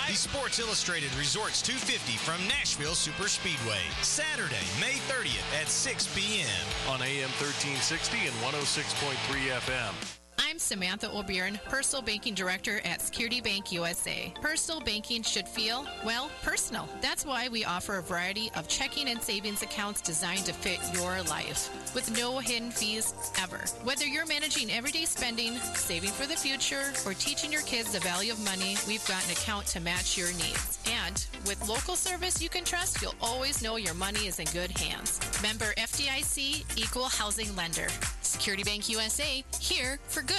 The Sports Illustrated Resorts 250 from Nashville Superspeedway. Saturday, May 30th at 6 p.m. on AM 1360 and 106.3 FM. I'm Samantha O'Byrne, Personal Banking Director at Security Bank USA. Personal banking should feel, well, personal. That's why we offer a variety of checking and savings accounts designed to fit your life, with no hidden fees ever. Whether you're managing everyday spending, saving for the future, or teaching your kids the value of money, we've got an account to match your needs. And with local service you can trust, you'll always know your money is in good hands. Member FDIC, Equal Housing Lender. Security Bank USA, here for good.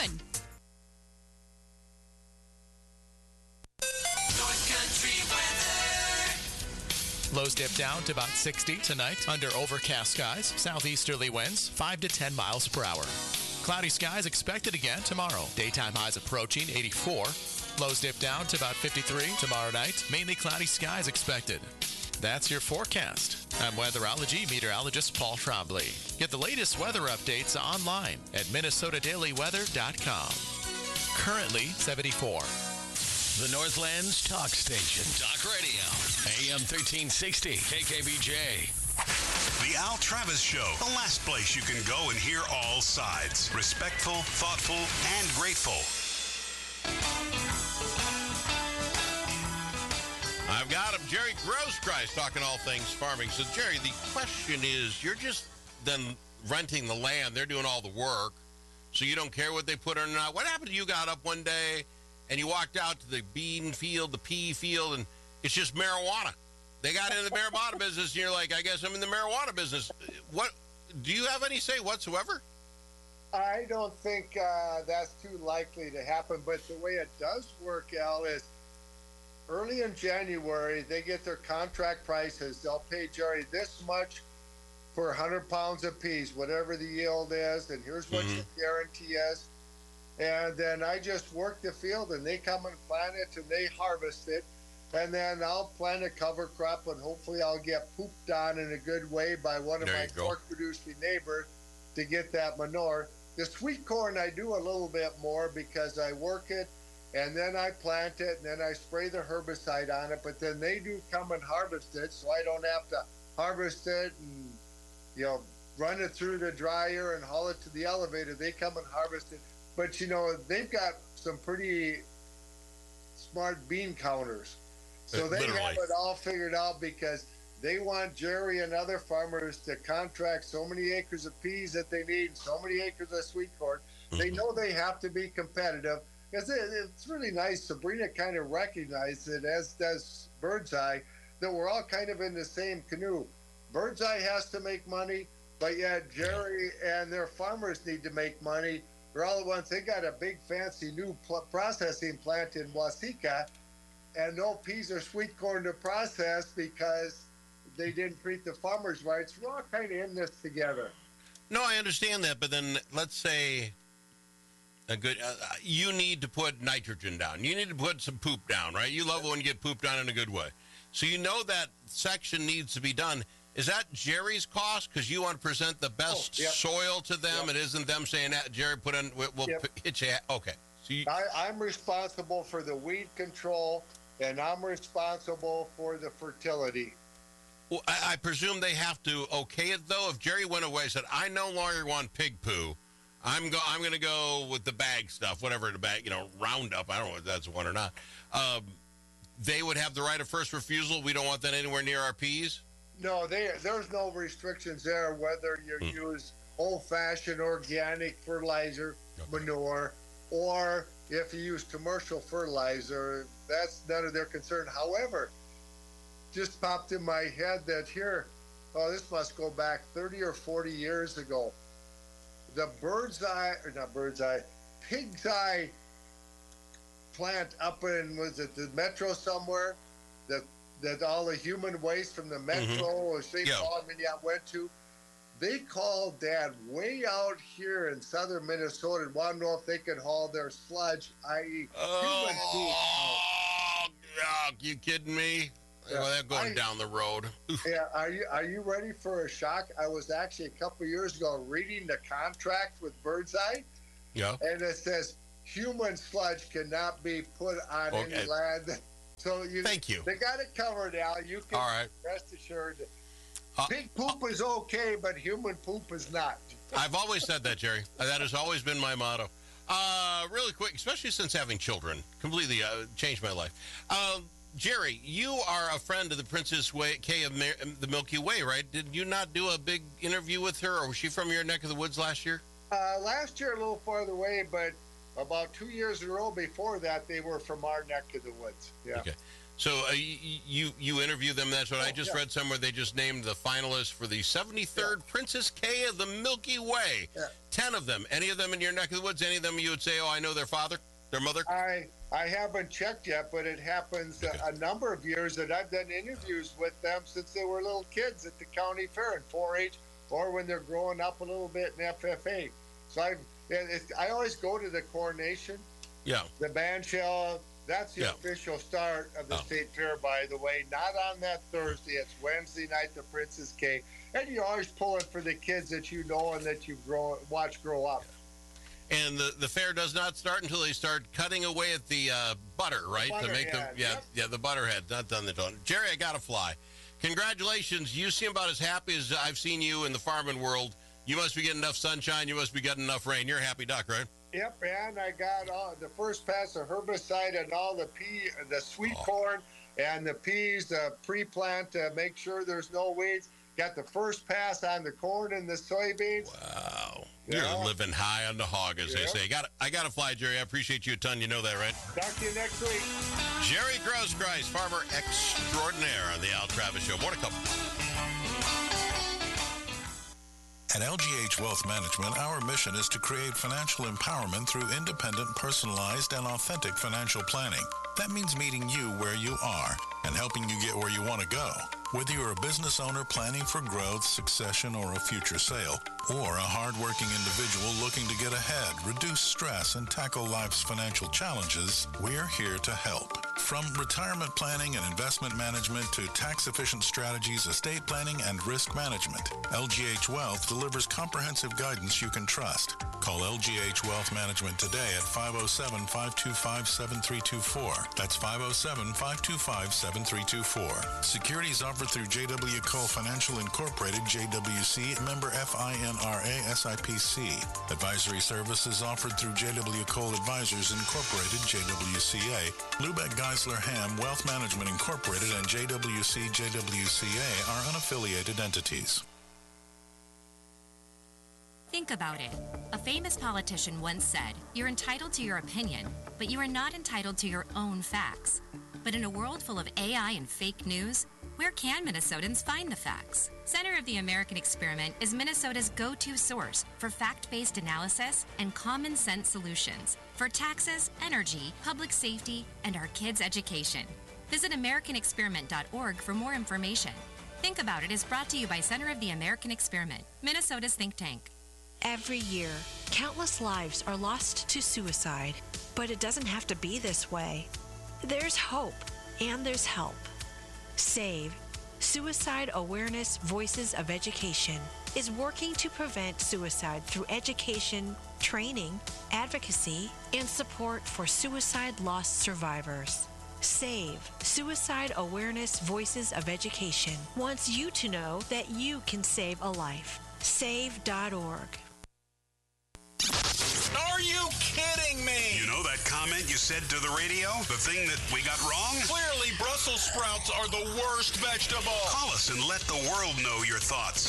North Country weather. Lows dip down to about 60 tonight under overcast skies. Southeasterly winds 5 to 10 miles per hour. Cloudy skies expected again tomorrow. Daytime highs approaching 84. Lows dip down to about 53 tomorrow night. Mainly cloudy skies expected. That's your forecast. I'm weatherology meteorologist Paul Trombley. Get the latest weather updates online at minnesotadailyweather.com. Currently 74. The Northland's talk station. Talk radio. AM 1360. KKBJ. The Al Travis Show. The last place you can go and hear all sides. Respectful, thoughtful, and grateful. I've got him, Jerry Grosskreis, talking all things farming. So, Jerry, the question is, you're just then renting the land. They're doing all the work, so you don't care what they put on or not. What happened if you got up one day and you walked out to the bean field, the pea field, and it's just marijuana? They got into the marijuana business, and you're like, I guess I'm in the marijuana business. What? Do you have any say whatsoever? I don't think that's too likely to happen, but the way it does work, Al, is early in January, they get their contract prices. They'll pay Jerry this much for 100 pounds of peas, whatever the yield is, and here's what your guarantee is. And then I just work the field, and they come and plant it, and they harvest it. And then I'll plant a cover crop, and hopefully I'll get pooped on in a good way by one of my pork-producing neighbors to get that manure. The sweet corn, I do a little bit more because I work it, and then I plant it, and then I spray the herbicide on it. But then they do come and harvest it, so I don't have to harvest it and, run it through the dryer and haul it to the elevator. They come and harvest it. But, they've got some pretty smart bean counters. So they have it all figured out because they want Jerry and other farmers to contract so many acres of peas that they need, so many acres of sweet corn. They know they have to be competitive. Because it's really nice. Sabrina kind of recognized it, as does Birdseye, that we're all kind of in the same canoe. Birdseye has to make money, but yet Jerry and their farmers need to make money. They're all at once. They got a big fancy new processing plant in Waseca, and no peas or sweet corn to process because they didn't treat the farmers right. So we're all kind of in this together. No, I understand that, but then let's say you need to put nitrogen down. You need to put some poop down, right? You love when you get pooped on in a good way. So that section needs to be done. Is that Jerry's cost? Because you want to present the best soil to them. It isn't them saying that, Jerry, we'll hit you. Okay. So I'm responsible for the weed control, and I'm responsible for the fertility. Well, I presume they have to okay it, though. If Jerry went away and said, I no longer want pig poo, I'm going to go with the bag stuff, whatever the bag, Roundup. I don't know if that's one or not. They would have the right of first refusal. We don't want that anywhere near our peas. No, there's no restrictions there, whether you use old-fashioned organic fertilizer, manure, or if you use commercial fertilizer. That's none of their concern. However, just popped in my head that this must go back 30 or 40 years ago. The Pig's Eye plant up in, was it the Metro somewhere, that all the human waste from the Metro or St. Paul went to, they called Dad way out here in southern Minnesota and want to know if they could haul their sludge, i.e. human poop. You kidding me? Well, they're going down the road. Yeah, are you ready for a shock? I was actually a couple of years ago reading the contract with Birdseye. Yeah. And it says human sludge cannot be put on any land So Thank you. They got it covered, Al. You can All right. rest assured. Pig poop is okay, but human poop is not. I've always said that, Jerry. That has always been my motto. Really quick, especially since having children, completely changed my life. Jerry, you are a friend of the Princess Kay of the Milky Way, right? Did you not do a big interview with her, or was she from your neck of the woods last year? Last year, a little farther away, but about 2 years in a row before that, they were from our neck of the woods. Yeah. Okay. So you interviewed them. That's what I just read somewhere. They just named the finalists for the 73rd Princess Kay of the Milky Way. Yeah. 10 of them. Any of them in your neck of the woods? Any of them you would say, oh, I know their father, their mother? I haven't checked yet, but it happens a number of years that I've done interviews with them since they were little kids at the county fair in 4-H, or when they're growing up a little bit in FFA. So I always go to the coronation. Yeah. The band shell. That's the official start of the state fair, by the way. Not on that Thursday. It's Wednesday night, the Princess Kay. And you're always pulling for the kids that you know and that you watch grow up. And the fair does not start until they start cutting away at the butter, right? To make them, the butterhead. Not done the donut. Jerry, I gotta fly. Congratulations. You seem about as happy as I've seen you in the farming world. You must be getting enough sunshine. You must be getting enough rain. You're a happy duck, right? Yep, and I got the first pass of herbicide and all the sweet corn and the peas, pre-plant to make sure there's no weeds. Got the first pass on the corn and the soybeans. Wow. You're living high on the hog, as they say. I got to fly, Jerry. I appreciate you a ton. You know that, right? Talk to you next week. Jerry Grosskreis, farmer extraordinaire on the Al Travis Show. More to come. At LGH Wealth Management, our mission is to create financial empowerment through independent, personalized, and authentic financial planning. That means meeting you where you are and helping you get where you want to go. Whether you're a business owner planning for growth, succession, or a future sale, or a hardworking individual looking to get ahead, reduce stress, and tackle life's financial challenges, we're here to help. From retirement planning and investment management to tax-efficient strategies, estate planning, and risk management, LGH Wealth delivers comprehensive guidance you can trust. Call LGH Wealth Management today at 507-525-7324. That's 507-525-7324. Securities offered through J.W. Cole Financial Incorporated, JWC, member FINRA SIPC. Advisory services offered through J.W. Cole Advisors Incorporated, JWCA. Lubeck Geisler Ham Wealth Management Incorporated and JWC JWCA are unaffiliated entities. Think about it. A famous politician once said, "You're entitled to your opinion, but you are not entitled to your own facts." But in a world full of AI and fake news, where can Minnesotans find the facts? Center of the American Experiment is Minnesota's go-to source for fact-based analysis and common sense solutions for taxes, energy, public safety, and our kids' education. Visit AmericanExperiment.org for more information. Think About It is brought to you by Center of the American Experiment, Minnesota's think tank. Every year, countless lives are lost to suicide, but it doesn't have to be this way. There's hope, and there's help. SAVE, Suicide Awareness Voices of Education, is working to prevent suicide through education, training, advocacy, and support for suicide loss survivors. SAVE, Suicide Awareness Voices of Education, wants you to know that you can save a life. SAVE.org. Are you kidding me? You know that comment you said to the radio? The thing that we got wrong? Clearly, Brussels sprouts are the worst vegetable. Call us and let the world know your thoughts.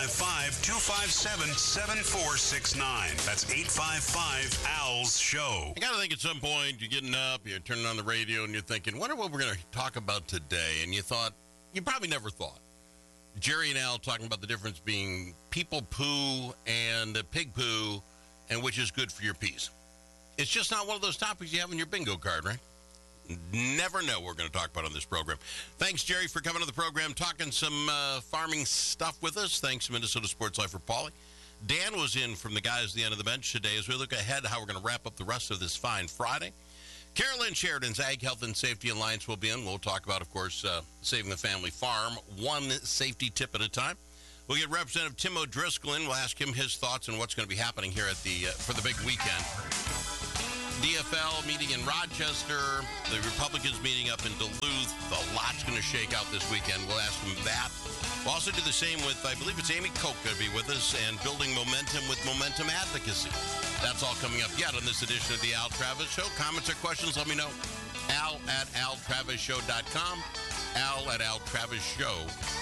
855-257-7469. That's 855-ALS-SHOW. I got to think at some point you're getting up, you're turning on the radio, and you're thinking, wonder what we're going to talk about today. And you probably never thought. Jerry and Al talking about the difference being people poo and pig poo, and which is good for your peas. It's just not one of those topics you have in your bingo card, right? Never know what we're going to talk about on this program. Thanks, Jerry, for coming to the program, talking some farming stuff with us. Thanks, Minnesota Sports Life for Paulie. Dan was in from the guys at the end of the bench today as we look ahead to how we're going to wrap up the rest of this fine Friday. Carolyn Sheridan's Ag Health and Safety Alliance will be in. We'll talk about, of course, saving the family farm, one safety tip at a time. We'll get Representative Tim O'Driscoll in. We'll ask him his thoughts on what's going to be happening here at for the big weekend. DFL meeting in Rochester. The Republicans meeting up in Duluth. A lot's going to shake out this weekend. We'll ask them that. We'll also do the same with, I believe it's Amy Koch going to be with us, and building momentum with Momentum Advocacy. That's all coming up yet on this edition of the Al Travis Show. Comments or questions, let me know. Al@AlTravisShow.com. Al@AlTravisShow.com.